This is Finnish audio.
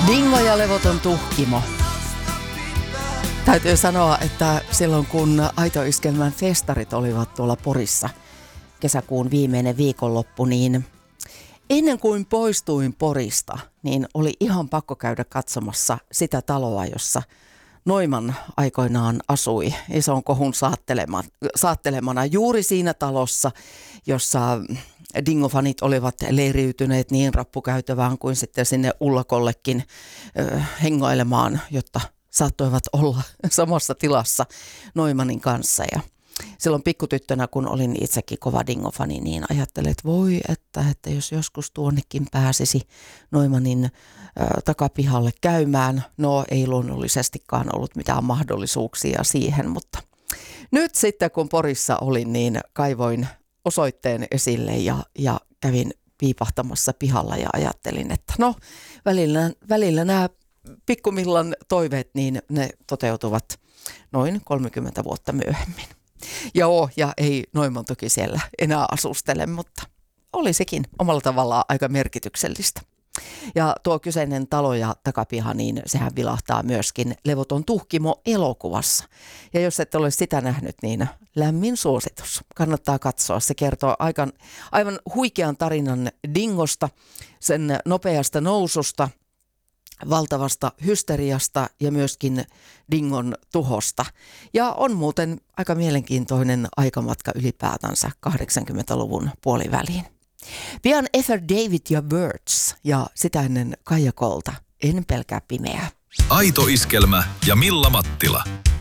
Dingo ja levoton tuhkimo. Täytyy sanoa, että silloin kun Aito Iskelmän festarit olivat tuolla Porissa kesäkuun viimeinen viikonloppu, niin ennen kuin poistuin Porista, niin oli ihan pakko käydä katsomassa sitä taloa, jossa Neumann aikoinaan asui ison kohun saattelemana juuri siinä talossa, jossa Dingo-fanit olivat leiriytyneet niin rappukäytävään kuin sitten sinne Ullakollekin hengoilemaan, jotta saattoivat olla samassa tilassa Neumannin kanssa. Ja silloin pikkutyttönä, kun olin itsekin kova Dingo-fani, niin ajattelin, että voi, että jos joskus tuonnekin pääsisi Neumannin takapihalle käymään. No ei luonnollisestikaan ollut mitään mahdollisuuksia siihen, mutta nyt sitten kun Porissa olin, niin kaivoin osoitteen esille ja kävin piipahtamassa pihalla ja ajattelin, että no välillä nämä pikkumillan toiveet, niin ne toteutuvat noin 30 vuotta myöhemmin. Joo, ja ei Neumann toki siellä enää asustele, mutta oli sekin omalla tavallaan aika merkityksellistä. Ja tuo kyseinen talo ja takapiha, niin sehän vilahtaa myöskin Levoton tuhkimo -elokuvassa. Ja jos et ole sitä nähnyt, niin lämmin suositus. Kannattaa katsoa. Se kertoo aivan huikean tarinan Dingosta, sen nopeasta noususta, valtavasta hysteriasta ja myöskin Dingon tuhosta. Ja on muuten aika mielenkiintoinen aikamatka ylipäätänsä 80-luvun puoliväliin. Pian Ether David ja Birds ja sitä ennen Kaija Kolta. En pelkää pimeää. Aito Iskelmä ja Milla Mattila.